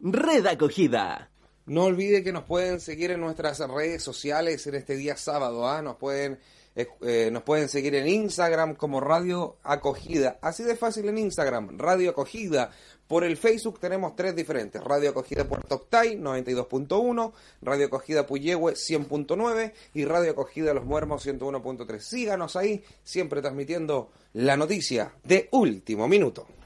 Red Acogida. No olvide que nos pueden seguir en nuestras redes sociales en este día sábado, ¿ah? Nos pueden seguir en Instagram como Radio Acogida. Así de fácil en Instagram, Radio Acogida. Por el Facebook tenemos 3 diferentes. Radio Acogida Puerto Octay, 92.1, Radio Acogida Puyehue, 100.9 y Radio Acogida Los Muermos, 101.3. Síganos ahí, siempre transmitiendo la noticia de último minuto.